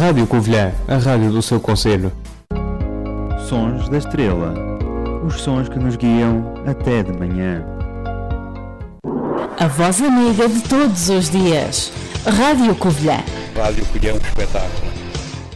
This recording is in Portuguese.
Rádio Covilhã, a rádio do seu concelho. Sons da Estrela. Os sons que nos guiam até de manhã. A voz amiga de todos os dias. Rádio Covilhã. Rádio Covilhã, um espetáculo.